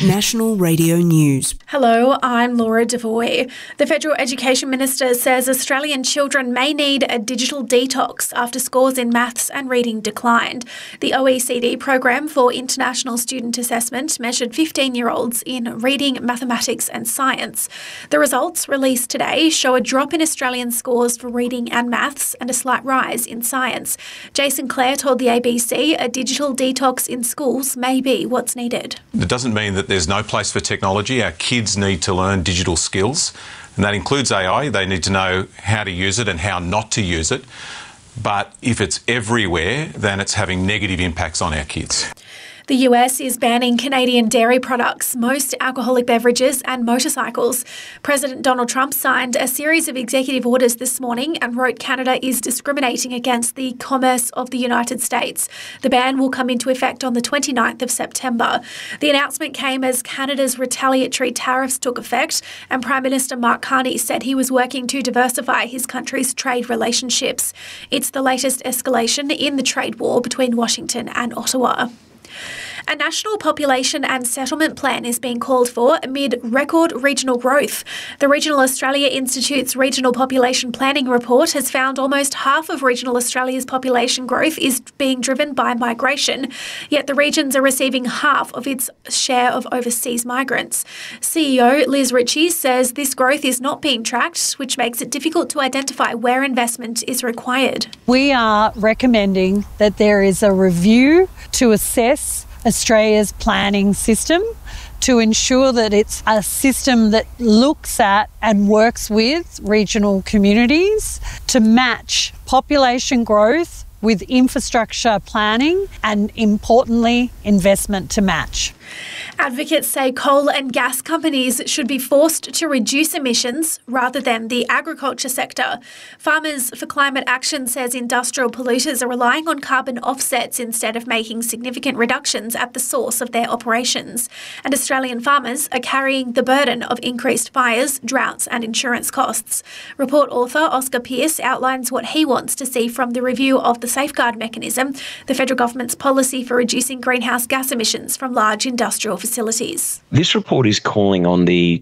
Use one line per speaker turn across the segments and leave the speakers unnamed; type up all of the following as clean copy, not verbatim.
National Radio News.
Hello, I'm Laura Devoy. The Federal Education Minister says Australian children may need a digital detox after scores in maths and reading declined. The OECD program for international student assessment measured 15-year-olds in reading, mathematics and science. The results, released today, show a drop in Australian scores for reading and maths and a slight rise in science. Jason Clare told the ABC a digital detox in schools may be what's needed.
It doesn't mean that there's no place for technology. Our kids need to learn digital skills, and that includes AI. They need to know how to use it and how not to use it. But if it's everywhere, then it's having negative impacts on our kids.
The US is banning Canadian dairy products, most alcoholic beverages and motorcycles. President Donald Trump signed a series of executive orders this morning and wrote Canada is discriminating against the commerce of the United States. The ban will come into effect on the 29th of September. The announcement came as Canada's retaliatory tariffs took effect, and Prime Minister Mark Carney said he was working to diversify his country's trade relationships. It's the latest escalation in the trade war between Washington and Ottawa. A national population and settlement plan is being called for amid record regional growth. The Regional Australia Institute's Regional Population Planning Report has found almost half of regional Australia's population growth is being driven by migration, yet the regions are receiving half of its share of overseas migrants. CEO Liz Ritchie says this growth is not being tracked, which makes it difficult to identify where investment is required.
We are recommending that there is a review to assess Australia's planning system to ensure that it's a system that looks at and works with regional communities to match population growth with infrastructure planning and, importantly, investment to match.
Advocates say coal and gas companies should be forced to reduce emissions rather than the agriculture sector. Farmers for Climate Action says industrial polluters are relying on carbon offsets instead of making significant reductions at the source of their operations. And Australian farmers are carrying the burden of increased fires, droughts and insurance costs. Report author Oscar Pearce outlines what he wants to see from the review of the Safeguard Mechanism, the federal government's policy for reducing greenhouse gas emissions from large industrial facilities.
This report is calling on the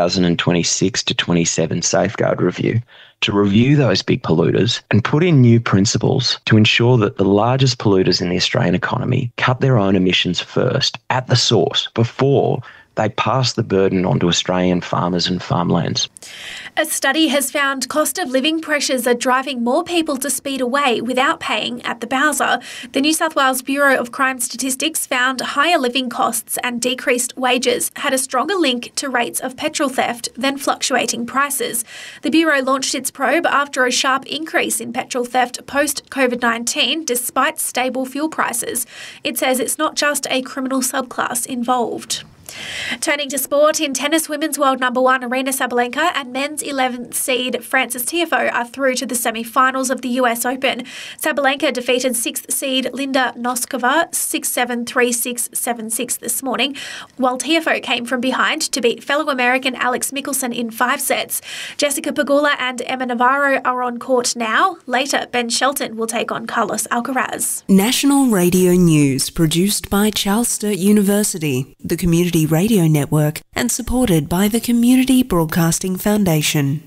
2026 to 27 Safeguard Review to review those big polluters and put in new principles to ensure that the largest polluters in the Australian economy cut their own emissions first at the source before they pass the burden on to Australian farmers and farmlands.
A study has found cost of living pressures are driving more people to speed away without paying at the Bowser. The New South Wales Bureau of Crime Statistics found higher living costs and decreased wages had a stronger link to rates of petrol theft than fluctuating prices. The Bureau launched its probe after a sharp increase in petrol theft post-COVID-19 despite stable fuel prices. It says it's not just a criminal subclass involved. Turning to sport, in tennis, women's world number one Aryna Sabalenka and men's 11th seed Frances Tiafoe are through to the semi-finals of the US Open. Sabalenka defeated 6th seed Linda Noskova 6-7, 3-6, 7-6 this morning, while Tiafoe came from behind to beat fellow American Alex Mickelson in 5 sets. Jessica Pegula and Emma Navarro are on court now. Later, Ben Shelton will take on Carlos Alcaraz.
National Radio News, produced by Charles Sturt University, the Community Radio Network, and supported by the Community Broadcasting Foundation.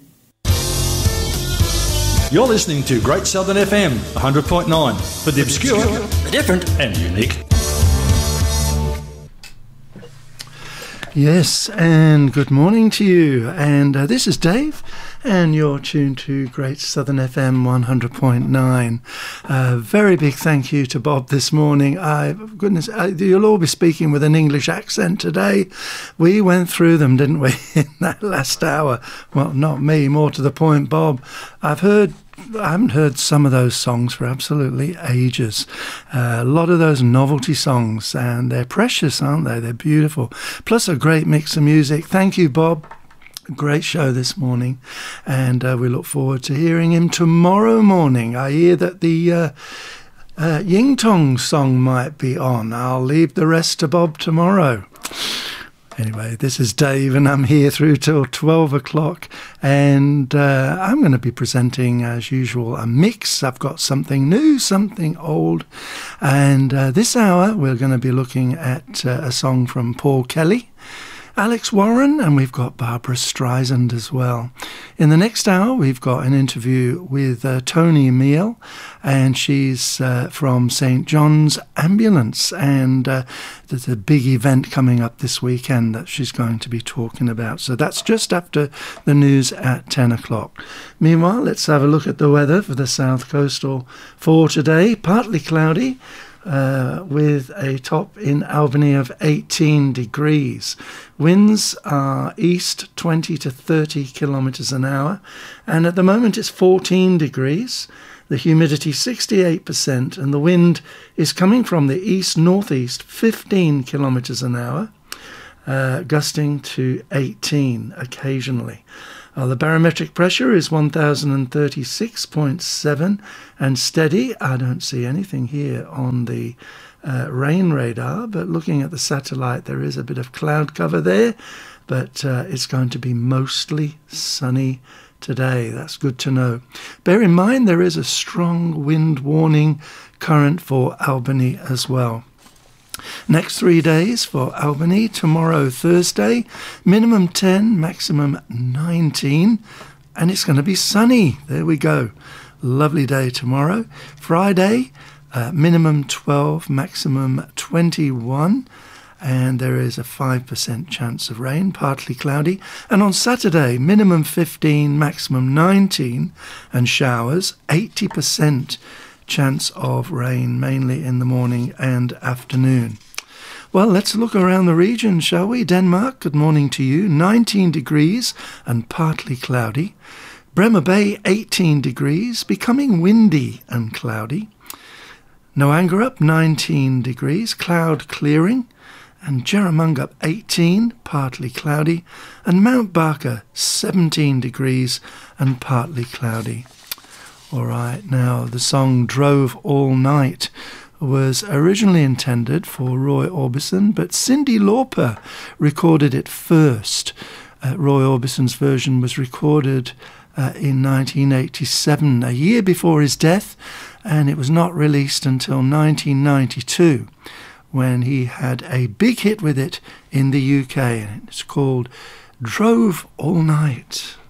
You're listening to Great Southern FM 100.9 for the obscure, the different and unique.
Yes, and good morning to you. And this is Dave, and you're tuned to Great Southern FM 100.9. Very big thank you to Bob this morning. You'll all be speaking with an English accent today. We went through them, didn't we, in that last hour? Well, not me, more to the point, Bob. I haven't heard some of those songs for absolutely ages. A lot of those novelty songs, and they're precious, aren't they? They're beautiful. Plus a great mix of music. Thank you, Bob. Great show this morning, and we look forward to hearing him tomorrow morning. I hear that the Ying Tong song might be on. I'll leave the rest to Bob tomorrow. Anyway, this is Dave, and I'm here through till 12 o'clock, and I'm going to be presenting, as usual, a mix. I've got something new, something old, and this hour we're going to be looking at a song from Paul Kelly, Alex Warren, and we've got Barbara Streisand as well. In the next hour, we've got an interview with Tony Meal, and she's from St. John's Ambulance, and there's a big event coming up this weekend that she's going to be talking about. So that's just after the news at 10 o'clock. Meanwhile, let's have a look at the weather for the South Coastal for today. Partly cloudy, with a top in Albany of 18 degrees. Winds are east 20 to 30 kilometres an hour, and at the moment it's 14 degrees. The humidity 68%, and the wind is coming from the east-northeast 15 kilometres an hour, gusting to 18 occasionally. The barometric pressure is 1036.7 and steady. I don't see anything here on the rain radar, but looking at the satellite, there is a bit of cloud cover there, but it's going to be mostly sunny today. That's good to know. Bear in mind there is a strong wind warning current for Albany as well. Next 3 days for Albany: tomorrow, Thursday, minimum 10, maximum 19, and it's going to be sunny. There we go. Lovely day tomorrow. Friday, minimum 12, maximum 21, and there is a 5% chance of rain, partly cloudy. And on Saturday, minimum 15, maximum 19, and showers, 80% chance of rain, mainly in the morning and afternoon. Well, let's look around the region, shall we? Denmark, good morning to you. 19 degrees and partly cloudy. Bremer Bay, 18 degrees, becoming windy and cloudy. Noangerup, 19 degrees, cloud clearing. And Jerramungup, 18, partly cloudy. And Mount Barker, 17 degrees and partly cloudy. All right, now the song Drove All Night was originally intended for Roy Orbison, but Cyndi Lauper recorded it first. Roy Orbison's version was recorded in 1987, a year before his death, and it was not released until 1992, when he had a big hit with it in the UK, and it's called Drove All Night.